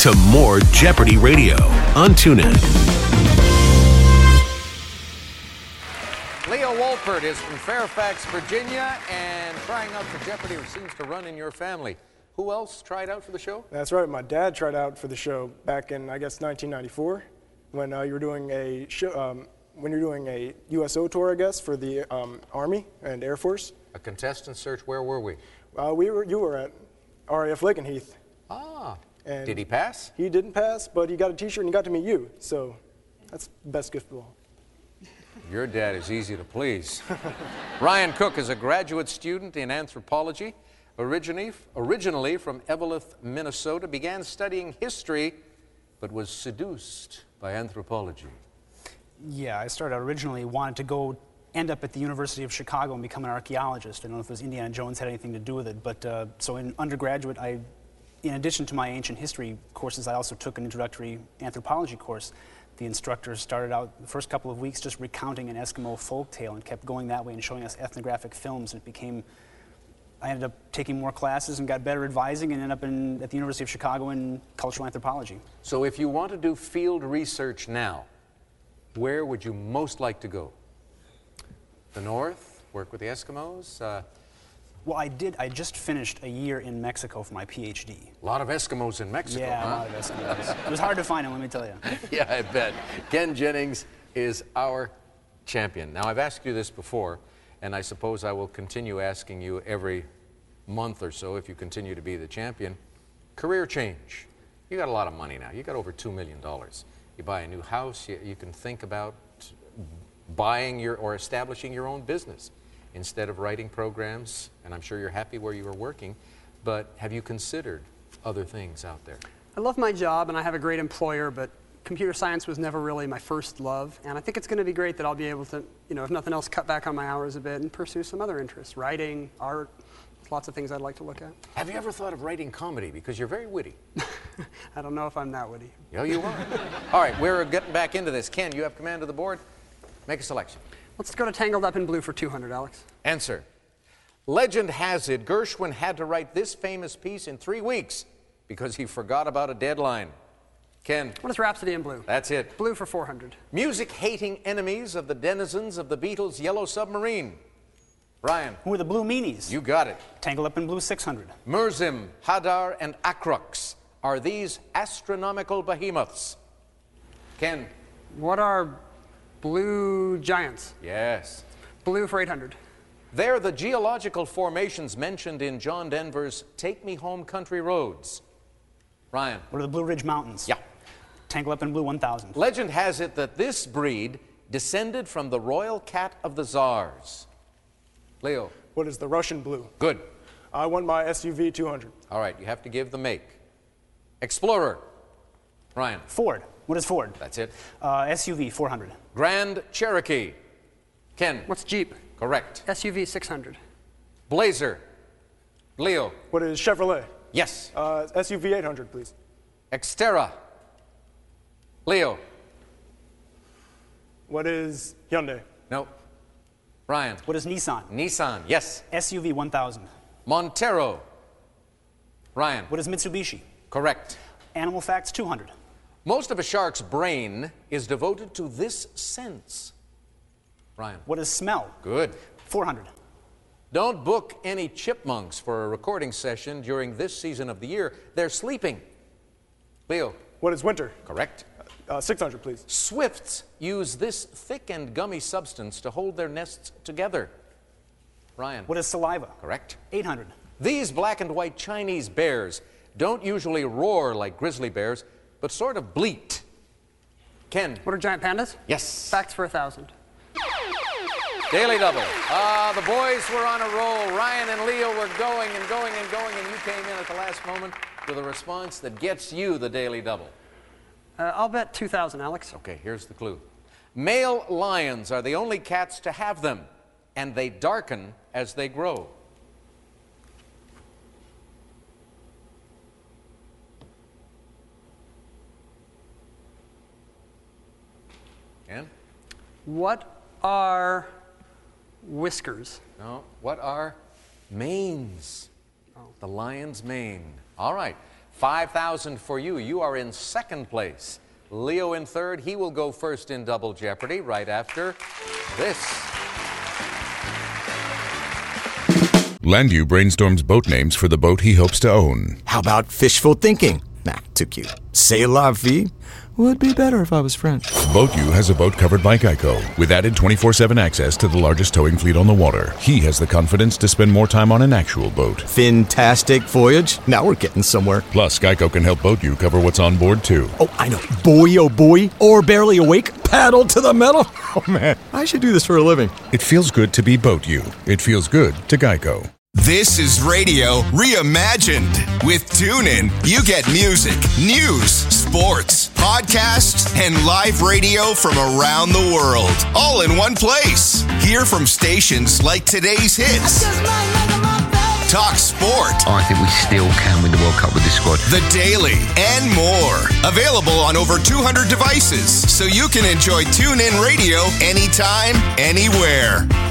to more Jeopardy Radio on TuneIn. Leo Wolpert is from Fairfax, Virginia, and trying out for Jeopardy seems to run in your family. Who else tried out for the show? That's right. My dad tried out for the show back in, I guess, 1994, when you were doing a show, when you're doing a USO tour, I guess, for the Army and Air Force. A contestant search. Where were we? You were at RAF Lakenheath. Ah. And did he pass? He didn't pass, but he got a T-shirt and he got to meet you. So that's the best gift of all. Your dad is easy to please. Ryan Cook is a graduate student in anthropology, originally from Eveleth, Minnesota, began studying history, but was seduced by anthropology. Yeah, I started out originally wanted to end up at the University of Chicago and become an archaeologist. I don't know if it was Indiana Jones had anything to do with it, but so in undergraduate, in addition to my ancient history courses, I also took an introductory anthropology course. The instructor started out the first couple of weeks just recounting an Eskimo folk tale and kept going that way and showing us ethnographic films. And I ended up taking more classes and got better advising and ended up at the University of Chicago in cultural anthropology. So if you want to do field research now, where would you most like to go? The North? Work with the Eskimos? Well, I just finished a year in Mexico for my PhD. A lot of Eskimos in Mexico, yeah, huh? A lot of Eskimos. It was hard to find them, let me tell you. Yeah, I bet. Ken Jennings is our champion. Now, I've asked you this before, and I suppose I will continue asking you every month or so if you continue to be the champion. Career change. You got a lot of money now. You got over $2 million. You buy a new house, you can think about buying or establishing your own business instead of writing programs, and I'm sure you're happy where you are working, but have you considered other things out there? I love my job and I have a great employer, but computer science was never really my first love, and I think it's going to be great that I'll be able to, if nothing else, cut back on my hours a bit and pursue some other interests, writing, art. There's lots of things I'd like to look at. Have you ever thought of writing comedy? Because you're very witty. I don't know if I'm that witty. Yeah, you are. All right, we're getting back into this. Ken, you have command of the board. Make a selection. Let's go to Tangled Up in Blue for 200, Alex. Answer. Legend has it Gershwin had to write this famous piece in 3 weeks because he forgot about a deadline. Ken. What is Rhapsody in Blue? That's it. Blue for 400. Music-hating enemies of the denizens of the Beatles' Yellow Submarine. Ryan. Who are the Blue Meanies? You got it. Tangled Up in Blue 600. Murzim, Hadar, and Akrux are these astronomical behemoths. Ken. What are blue giants? Yes. Blue for 800. They're the geological formations mentioned in John Denver's Take Me Home Country Roads. Ryan. What are the Blue Ridge Mountains? Yeah. Tangled Up in Blue 1000. Legend has it that this breed descended from the royal cat of the Tsars. Leo. What is the Russian Blue? Good. I want my SUV 200. All right, you have to give the make. Explorer. Ryan. Ford. What is Ford? That's it. SUV 400. Grand Cherokee. Ken. What's Jeep? Correct. SUV 600. Blazer. Leo. What is Chevrolet? Yes. SUV 800, please. Xterra. Leo. What is Hyundai? No. Ryan. What is Nissan? Nissan. Yes. SUV 1000. Montero. Ryan. What is Mitsubishi? Correct. Animal Facts 200. Most of a shark's brain is devoted to this sense. Ryan. What is smell? Good. 400. Don't book any chipmunks for a recording session during this season of the year. They're sleeping. Leo. What is winter? Correct. 600, please. Swifts use this thick and gummy substance to hold their nests together. Ryan. What is saliva? Correct. 800. These black and white Chinese bears don't usually roar like grizzly bears, but sort of bleat. Ken. What are giant pandas? Yes. Facts for 1,000. Daily Double. The boys were on a roll. Ryan and Leo were going and going and going, and you came in at the last moment with a response that gets you the Daily Double. I'll bet 2,000, Alex. Okay, here's the clue. Male lions are the only cats to have them, and they darken as they grow. Ken? What are whiskers? No. What are manes? Oh. The lion's mane. All right. $5,000 for you. You are in second place. Leo in third. He will go first in Double Jeopardy right after this. Landu brainstorms boat names for the boat he hopes to own. How about fishful thinking? Nah, too cute. C'est la vie? Would be better if I was French. BoatU has a boat covered by Geico, with added 24/7 access to the largest towing fleet on the water. He has the confidence to spend more time on an actual boat. Fantastic voyage. Now we're getting somewhere. Plus, Geico can help BoatU cover what's on board, too. Oh, I know. Boy, oh boy. Or barely awake. Paddle to the metal. Oh, man. I should do this for a living. It feels good to be BoatU. It feels good to Geico. This is radio reimagined. With TuneIn, you get music, news, sports, podcasts, and live radio from around the world, all in one place. Hear from stations like Today's Hits, Talk Sport, I think we still can win the World Cup with this squad, The Daily, and more. Available on over 200 devices, so you can enjoy TuneIn Radio anytime, anywhere.